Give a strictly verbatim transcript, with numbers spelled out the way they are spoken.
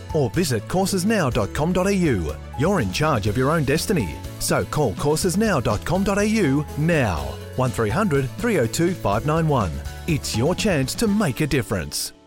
or visit courses now dot com dot a u. You're in charge of your own destiny. So call courses now dot com dot a u now. one three hundred three oh two five nine one. It's your chance to make a difference.